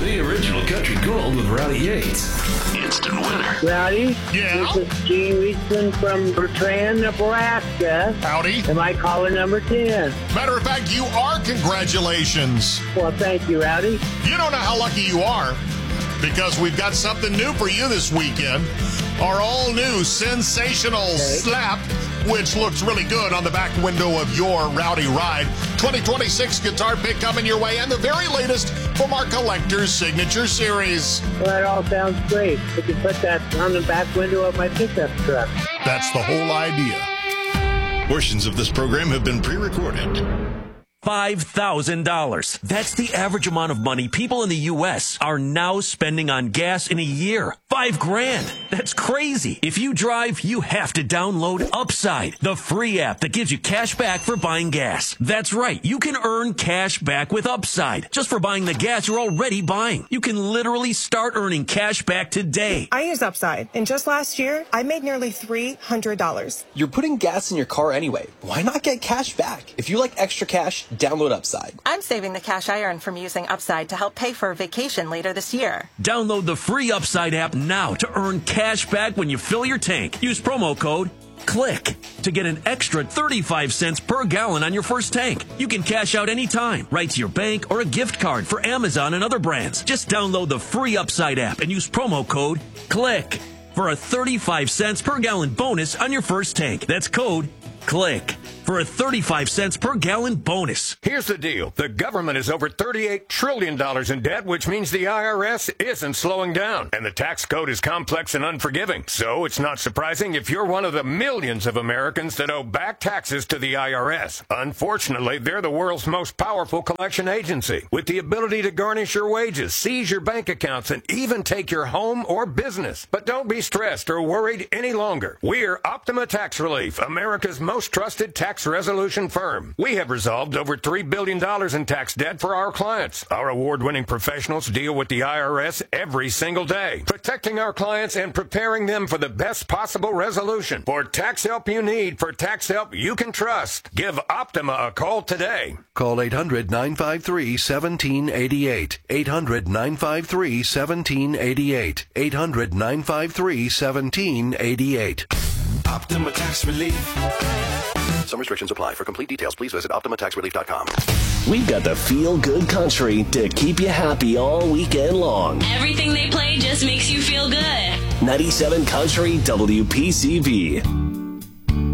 the original Country Gold with Rowdy Yates. Instant winner. Rowdy? Yeah? This is Gene Reisman from Bertrand, Nebraska. Howdy. Am I caller number 10? Matter of fact, you are. Congratulations. Well, thank you, Rowdy. You don't know how lucky you are because we've got something new for you this weekend. Our all-new sensational slap, which looks really good on the back window of your Rowdy Ride. 2026 guitar pick coming your way, and the very latest from our Collector's Signature Series. Well, that all sounds great. We can put that on the back window of my pickup truck. That's the whole idea. Portions of this program have been pre-recorded. $5,000. That's the average amount of money people in the U.S. are now spending on gas in a year. $5,000. That's crazy. If you drive, you have to download Upside, the free app that gives you cash back for buying gas. That's right. You can earn cash back with Upside just for buying the gas you're already buying. You can literally start earning cash back today. I use Upside, and just last year, I made nearly $300. You're putting gas in your car anyway. Why not get cash back? If you like extra cash, download Upside. I'm saving the cash I earn from using Upside to help pay for a vacation later this year. Download the free Upside app now to earn cash back when you fill your tank. Use promo code CLICK to get an extra 35 cents per gallon on your first tank. You can cash out anytime, right to your bank or a gift card for Amazon and other brands. Just download the free Upside app and use promo code CLICK for a 35 cents per gallon bonus on your first tank. That's code CLICK for a 35 cents per gallon bonus. Here's the deal. The government is over $38 trillion in debt, which means the IRS isn't slowing down. And the tax code is complex and unforgiving. So it's not surprising if you're one of the millions of Americans that owe back taxes to the IRS. Unfortunately, they're the world's most powerful collection agency, with the ability to garnish your wages, seize your bank accounts, and even take your home or business. But don't be stressed or worried any longer. We're Optima Tax Relief, America's most trusted tax resolution firm. We have resolved over $3 billion in tax debt for our clients. Our award-winning professionals deal with the IRS every single day, protecting our clients and preparing them for the best possible resolution. For tax help you need, for tax help you can trust, give Optima a call today. Call 800-953-1788. 800-953-1788. 800-953-1788. Optima Tax Relief. Some restrictions apply. For complete details, please visit OptimaTaxRelief.com. We've got the feel-good country to keep you happy all weekend long. Everything they play just makes you feel good. 97 Country WPCV.